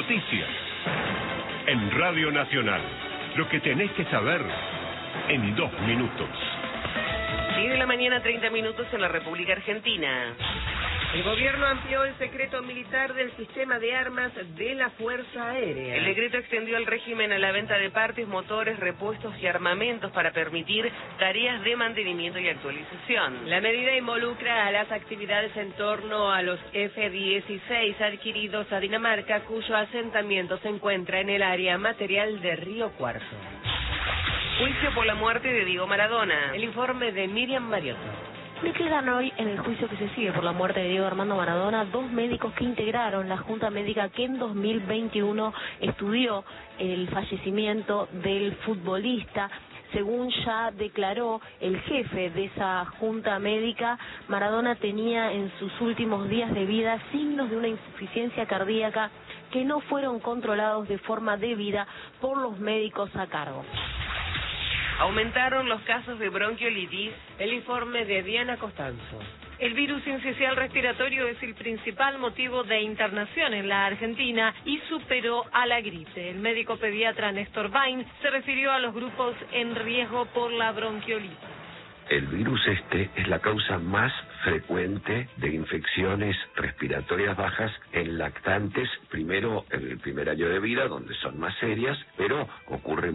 Noticias. En Radio Nacional. Lo que tenés que saber en 2 minutos. 10 de la mañana, 30 minutos en la República Argentina. El gobierno amplió el secreto militar del sistema de armas de la Fuerza Aérea. El decreto extendió el régimen a la venta de partes, motores, repuestos y armamentos para permitir tareas de mantenimiento y actualización. La medida involucra a las actividades en torno a los F-16 adquiridos a Dinamarca, cuyo asentamiento se encuentra en el área material de Río Cuarto. Juicio por la muerte de Diego Maradona. El informe de Miriam Mariotto. Declaran hoy en el juicio que se sigue por la muerte de Diego Armando Maradona 2 médicos que integraron la Junta Médica que en 2021 estudió el fallecimiento del futbolista. Según ya declaró el jefe de esa Junta Médica, Maradona tenía en sus últimos días de vida signos de una insuficiencia cardíaca que no fueron controlados de forma debida por los médicos a cargo. Aumentaron los casos de bronquiolitis. El informe de Diana Costanzo. El virus sincicial respiratorio es el principal motivo de internación en la Argentina y superó a la gripe. El médico pediatra Néstor Bain se refirió a los grupos en riesgo por la bronquiolitis. El virus es la causa más frecuente de infecciones respiratorias bajas en lactantes, primero en el primer año de vida, donde son más serias, pero ocurre